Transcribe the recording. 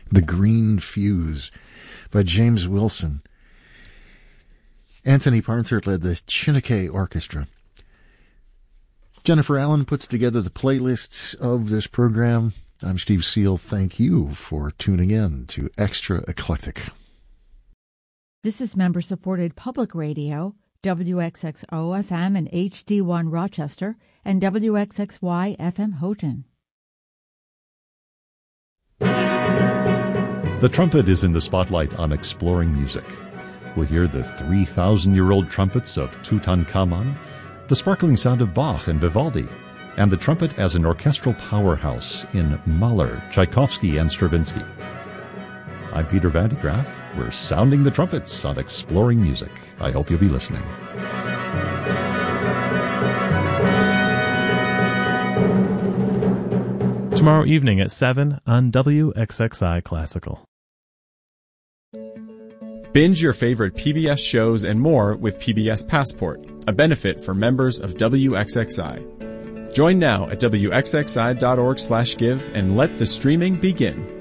The Green Fuse by James Wilson. Anthony Parthert led the Chineke Orchestra. Jennifer Allen puts together the playlists of this program. I'm Steve Seal. Thank you for tuning in to Extra Eclectic. This is member-supported public radio, WXXO-FM and HD1 Rochester, and WXXY-FM Houghton. The trumpet is in the spotlight on Exploring Music. We'll hear the 3,000-year-old trumpets of Tutankhamun, the sparkling sound of Bach and Vivaldi, and the trumpet as an orchestral powerhouse in Mahler, Tchaikovsky, and Stravinsky. I'm Peter Van de Graaff. We're sounding the trumpets on Exploring Music. I hope you'll be listening. Tomorrow evening at 7 on WXXI Classical. Binge your favorite PBS shows and more with PBS Passport, a benefit for members of WXXI. Join now at WXXI.org/give and let the streaming begin.